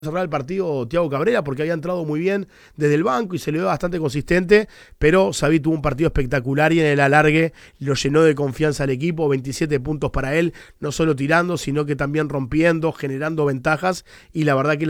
cerrar el partido Thiago Cabrera porque había entrado muy bien desde el banco y se le ve bastante consistente, pero Xavi tuvo un partido espectacular y en el alargue lo llenó de confianza al equipo, 27 puntos para él, no solo tirando, sino que también rompiendo, generando ventajas, y la verdad que